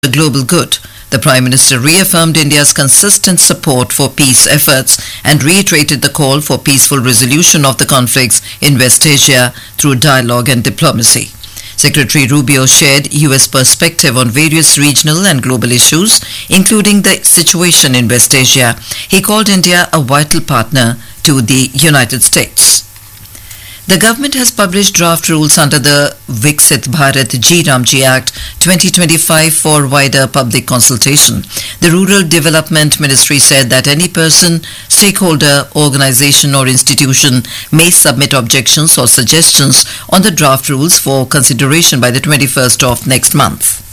the global good. The Prime Minister reaffirmed India's consistent support for peace efforts and reiterated the call for peaceful resolution of the conflicts in West Asia through dialogue and diplomacy. Secretary Rubio shared U.S. perspective on various regional and global issues, including the situation in West Asia. He called India a vital partner to the United States. The government has published draft rules under the Viksit Bharat Ji Ramji Act 2025 for wider public consultation. The Rural Development Ministry said that any person, stakeholder, organization or institution may submit objections or suggestions on the draft rules for consideration by the 21st of next month.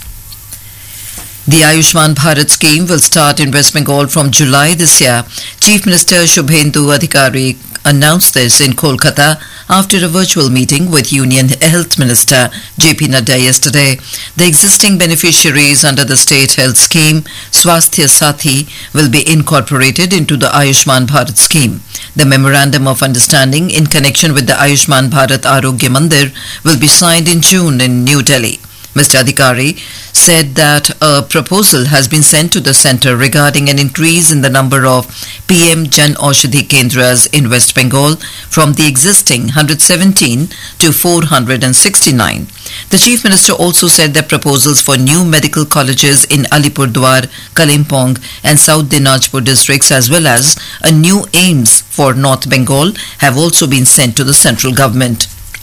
The Ayushman Bharat scheme will start in West Bengal from July this year. Chief Minister Shubhendu Adhikari announced this in Kolkata after a virtual meeting with Union Health Minister JP Nadda yesterday. The existing beneficiaries under the state health scheme, Swasthya Sathi, will be incorporated into the Ayushman Bharat scheme. The Memorandum of Understanding in connection with the Ayushman Bharat Arogya Mandir will be signed in June in New Delhi. Mr. Adhikari said that a proposal has been sent to the centre regarding an increase in the number of PM Jan Aushadhi Kendras in West Bengal from the existing 117 to 469. The Chief Minister also said that proposals for new medical colleges in Alipurdwar, Kalimpong and South Dinajpur districts as well as a new AIIMS for North Bengal have also been sent to the central government.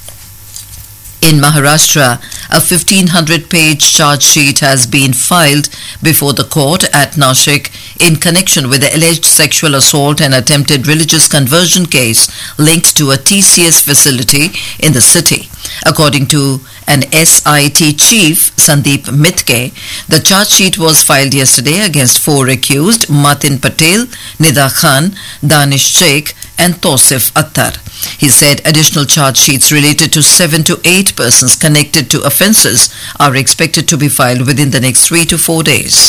In Maharashtra, a 1500-page charge sheet has been filed before the court at Nashik in connection with the alleged sexual assault and attempted religious conversion case linked to a TCS facility in the city. According to an SIT chief, Sandeep Mitke, the charge sheet was filed yesterday against 4 accused, Matin Patel, Nida Khan, Danish Sheikh and Tosif Attar. He said additional charge sheets related to 7 to 8 persons connected to offences are expected to be filed within the next 3 to 4 days.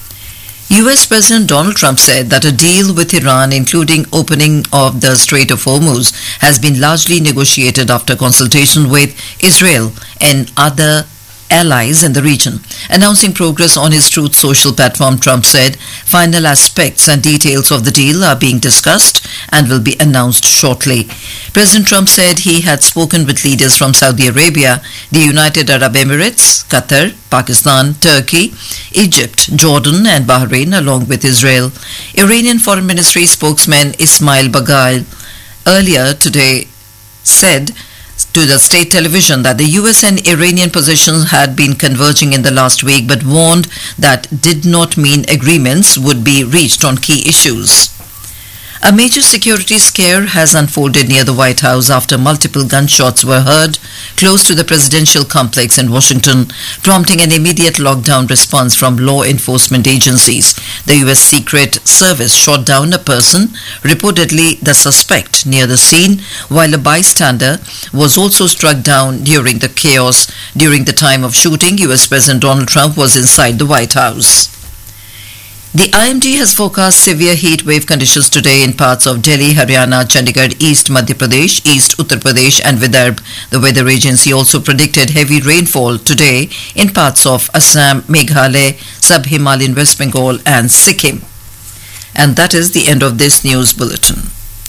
US President Donald Trump said that a deal with Iran, including opening of the Strait of Hormuz, has been largely negotiated after consultation with Israel and other allies in the region. Announcing progress on his Truth Social platform, Trump said final aspects and details of the deal are being discussed and will be announced shortly. President Trump said he had spoken with leaders from Saudi Arabia, the United Arab Emirates, Qatar, Pakistan, Turkey, Egypt, Jordan and Bahrain along with Israel. Iranian Foreign Ministry spokesman Ismail Baghaei earlier today said to the state television that the US and Iranian positions had been converging in the last week but warned that did not mean agreements would be reached on key issues. A major security scare has unfolded near the White House after multiple gunshots were heard close to the presidential complex in Washington, prompting an immediate lockdown response from law enforcement agencies. The U.S. Secret Service shot down a person, reportedly the suspect, near the scene, while a bystander was also struck down during the chaos. During the time of shooting, U.S. President Donald Trump was inside the White House. The IMD has forecast severe heat wave conditions today in parts of Delhi, Haryana, Chandigarh, East Madhya Pradesh, East Uttar Pradesh and Vidarbh. The weather agency also predicted heavy rainfall today in parts of Assam, Meghalaya, Sub-Himalayan West Bengal and Sikkim. And that is the end of this news bulletin.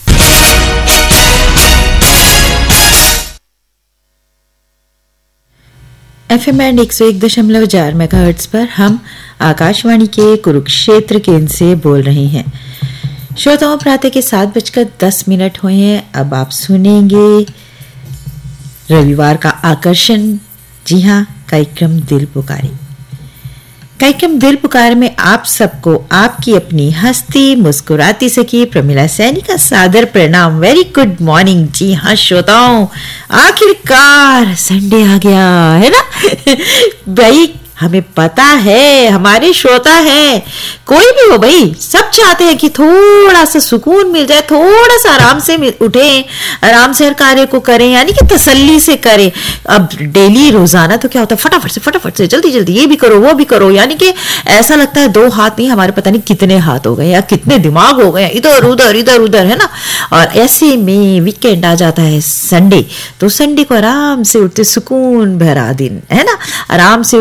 FM and 101.4 megahertz पर हम आकाशवाणी के कुरुक्षेत्र केंद्र से बोल रहे हैं। श्रोताओं, प्रातः के 7:10 हुए हैं। अब आप सुनेंगे रविवार का आकर्षण। जी हाँ, कार्यक्रम दिल पुकारे। कार्यक्रम दिल पुकार में आप सबको आपकी अपनी हंसती मुस्कुराती सखी प्रमिला सैनी का सादर प्रणाम। Very good morning. जी हाँ श्रोताओं, आखिरकार संडे आ गया है ना। भाई हमें पता है, हमारे श्रोता हैं, कोई भी हो भाई, सब चाहते हैं कि थोड़ा सा सुकून मिल जाए, थोड़ा सा आराम से उठें, आराम से हर कार्य को करें, यानी कि तसल्ली से करें। अब डेली रोजाना तो क्या होता है, फटाफट से जल्दी जल्दी ये भी करो वो भी करो, यानी कि ऐसा लगता है दो हाथ नहीं, हमारे पता नहीं कितने हाथ हो गए या कितने दिमाग हो गए, इधर उधर है ना। और ऐसे में वीकेंड आ जाता है संडे, तो संडे को आराम से उठते, सुकून भरा दिन है ना। आराम से उठिए,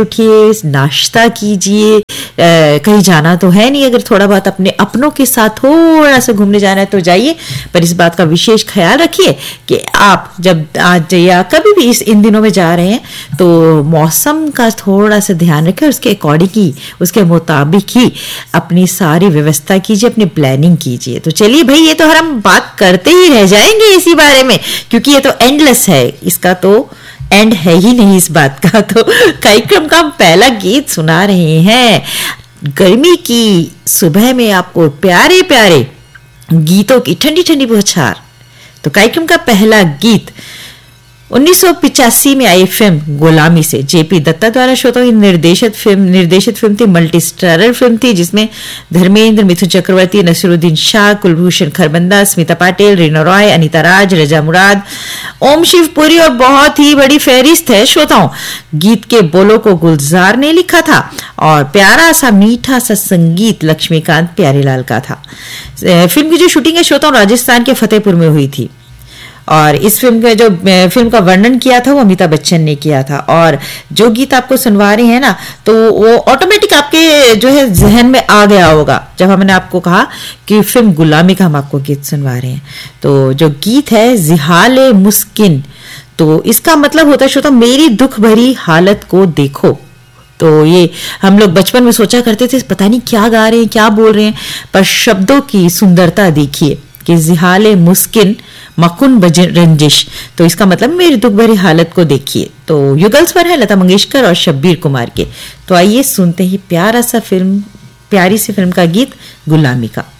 नाश्ता कीजिए, कहीं जाना तो है नहीं, अगर थोड़ा बहुत अपने अपनों के साथ थोड़ा सा घूमने जाना है तो जाइए, पर इस बात का विशेष ख्याल रखिए कि आप जब आज या कभी भी इन दिनों में जा रहे हैं तो मौसम का थोड़ा सा ध्यान रखें, उसके अकॉर्डिंग ही, उसके मुताबिक ही अपनी सारी व्यवस्था कीजिए, अपनी प्लानिंग कीजिए। तो चलिए भाई, ये तो हम बात करते ही रह जाएंगे इसी बारे में, क्योंकि ये तो एंडलेस है, इसका तो एंड है ही नहीं इस बात का। तो कार्यक्रम का पहला गीत सुना रहे हैं, गर्मी की सुबह में आपको प्यारे प्यारे गीतों की ठंडी ठंडी बौछार। तो कार्यक्रम का पहला गीत 1985 में आई फिल्म गुलामी से जेपी दत्ता द्वारा श्रोताओं की निर्देशित फिल्म थी, मल्टी स्टारर फिल्म थी, जिसमें धर्मेंद्र, मिथुन चक्रवर्ती, नसीरुद्दीन शाह, कुलभूषण खरबंदा, स्मिता पाटिल, रीना रॉय, अनीता राज, रजा मुराद, ओम शिवपुरी और बहुत ही बड़ी फहरिस्त है श्रोताओं। गीत के बोलों को गुलजार ने लिखा था और प्यारा सा मीठा सा संगीत लक्ष्मीकांत प्यारेलाल का था। फिल्म की जो शूटिंग है श्रोताओं राजस्थान के फतेहपुर में हुई थी, और इस फिल्म का जो फिल्म का वर्णन किया था वो अमिताभ बच्चन ने किया था। और जो गीत आपको सुनवा रहे हैं ना, तो वो ऑटोमेटिक आपके जो है जहन में आ गया होगा जब हमने आपको कहा कि फिल्म गुलामी का हम आपको गीत सुनवा रहे हैं। तो जो गीत है जिहाले मुस्किन, तो इसका मतलब होता है श्रोता मेरी दुख भरी हालत को देखो। तो ये हम लोग बचपन में सोचा करते थे पता नहीं क्या गा रहे हैं, क्या बोल रहे हैं, पर शब्दों की सुंदरता देखिए कि जिहाले मुस्किन मकुन रंजिश, तो इसका मतलब मेरी दुख भरी हालत को देखिए। तो युगल स्वर है लता मंगेशकर और शब्बीर कुमार के। तो आइए सुनते ही प्यारी सी फिल्म का गीत गुलामी का।